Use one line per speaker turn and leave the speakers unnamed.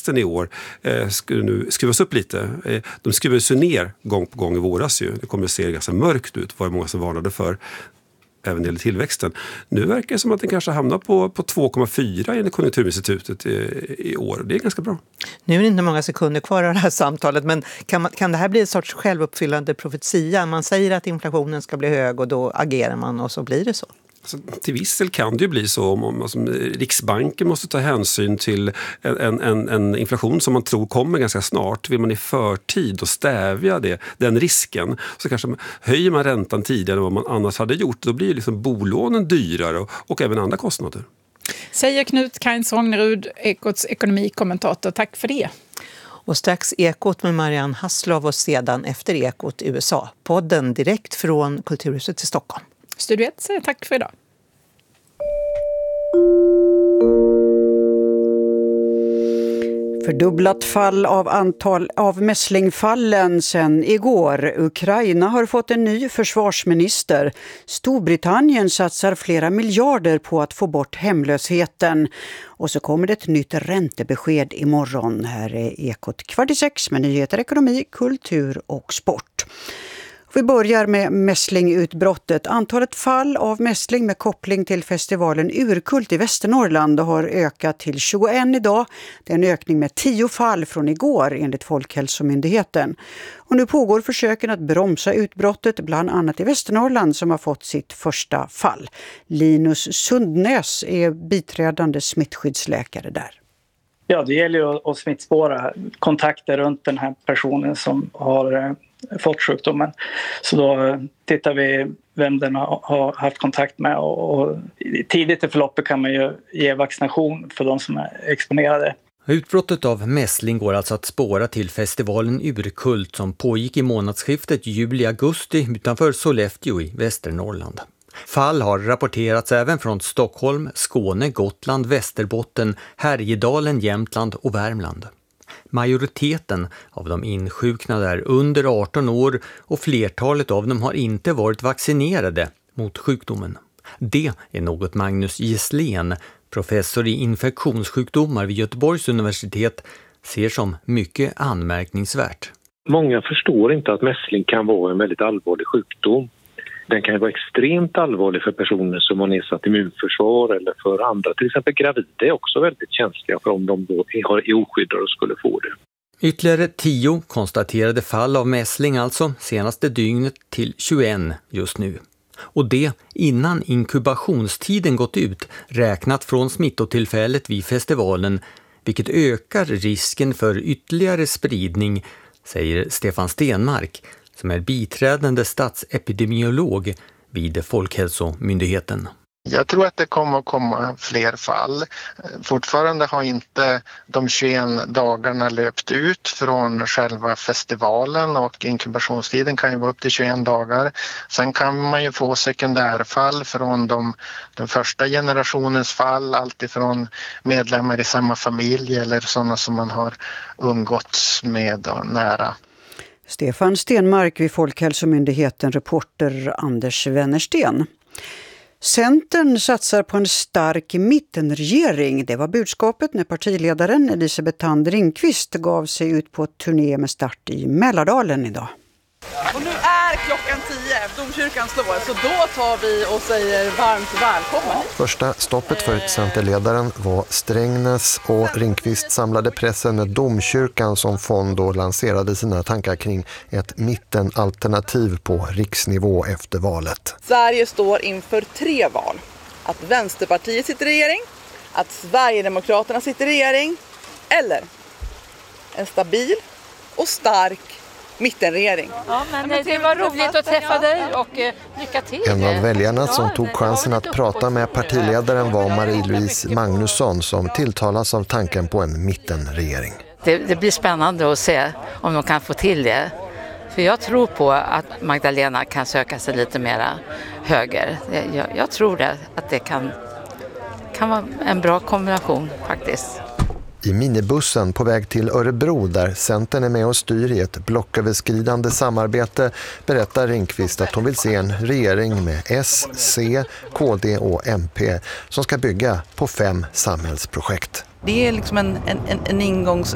tillväxten i år skulle nu skruvas upp lite. De skruvades ju ner gång på gång i våras ju. Det kommer att se ganska mörkt ut, var det många som varnade för. Även det gäller tillväxten. Nu verkar det som att den kanske hamnar på 2,4 enligt Konjunkturinstitutet i år. Det är ganska bra.
Nu är det inte många sekunder kvar av det här samtalet, men kan det här bli en sorts självuppfyllande profetia? Man säger att inflationen ska bli hög och då agerar man och så blir det så.
Alltså, till viss del kan det ju bli så om Riksbanken måste ta hänsyn till en inflation som man tror kommer ganska snart. Vill man i förtid och stävja den risken, så kanske höjer man räntan tidigare än vad man annars hade gjort. Då blir liksom bolånen dyrare och även andra kostnader.
Säger Knut Kainz Rognerud, Ekots ekonomikommentator. Tack för det.
Och strax Ekot med Marianne Hasslov och sedan efter Ekot USA. Podden direkt från Kulturhuset i Stockholm.
Studio 1 säger tack för idag.
Fördubblat fall av mässlingfallen sedan igår. Ukraina har fått en ny försvarsminister. Storbritannien satsar flera miljarder på att få bort hemlösheten. Och så kommer det ett nytt räntebesked imorgon. Här är Ekot 5:45 med nyheter, ekonomi, kultur och sport. Vi börjar med mässlingutbrottet. Antalet fall av mässling med koppling till festivalen Urkult i Västernorrland har ökat till 21 idag. Det är en ökning med 10 fall från igår enligt Folkhälsomyndigheten. Och nu pågår försöken att bromsa utbrottet, bland annat i Västernorrland som har fått sitt första fall. Linus Sundnäs är biträdande smittskyddsläkare där.
Ja, det gäller ju att smittspåra kontakter runt den här personen som har fått sjukdomen. Så då tittar vi vem den har haft kontakt med och tidigt i förloppet kan man ju ge vaccination för de som är exponerade.
Utbrottet av mässling går alltså att spåra till festivalen Urkult som pågick i månadsskiftet juli-augusti utanför Sollefteå i Västernorrland. Fall har rapporterats även från Stockholm, Skåne, Gotland, Västerbotten, Härjedalen, Jämtland och Värmland. Majoriteten av de insjuknade är under 18 år och flertalet av dem har inte varit vaccinerade mot sjukdomen. Det är något Magnus Gisslén, professor i infektionssjukdomar vid Göteborgs universitet, ser som mycket anmärkningsvärt.
Många förstår inte att mässling kan vara en väldigt allvarlig sjukdom. Den kan vara extremt allvarlig för personer som har nedsatt immunförsvar eller för andra. Till exempel gravida är också väldigt känsliga för om de då är oskyddade och skulle få det.
Ytterligare 10 konstaterade fall av mässling alltså senaste dygnet till 21 just nu. Och det innan inkubationstiden gått ut räknat från smittotillfället vid festivalen, vilket ökar risken för ytterligare spridning, säger Stefan Stenmark som är biträdande statsepidemiolog vid Folkhälsomyndigheten.
Jag tror att det kommer att komma fler fall. Fortfarande har inte de 21 dagarna löpt ut från själva festivalen och inkubationstiden kan ju vara upp till 21 dagar. Sen kan man ju få sekundärfall från den första generationens fall, alltifrån medlemmar i samma familj eller sådana som man har umgåtts med nära.
Stefan Stenmark vid Folkhälsomyndigheten, reporter Anders Wennersten. Centern satsar på en stark mittenregering. Det var budskapet när partiledaren Elisabeth Thand Ringqvist gav sig ut på turné med start i Mälardalen idag.
Och nu är klockan 10, domkyrkan slår, så då tar vi och säger varmt välkommen.
Första stoppet för Centerledaren var Strängnäs och Ringqvist samlade pressen med domkyrkan som fond och lanserade sina tankar kring ett mittenalternativ på riksnivå efter valet.
Sverige står inför 3 val. Att Vänsterpartiet sitter i regering, att Sverigedemokraterna sitter i regering eller en stabil och stark mittenregering.
Ja, men det var roligt att träffa dig och lycka till.
En av väljarna som tog chansen att prata med partiledaren var Marie-Louise Magnusson som tilltalas av tanken på en mittenregering.
Det blir spännande att se om de kan få till det. För jag tror på att Magdalena kan söka sig lite mera höger. Jag tror att det kan vara en bra kombination faktiskt.
I minibussen på väg till Örebro där Centern är med och styr i ett blocköverskridande samarbete berättar Ringqvist att hon vill se en regering med S, C, KD och MP som ska bygga på 5 samhällsprojekt.
Det är liksom en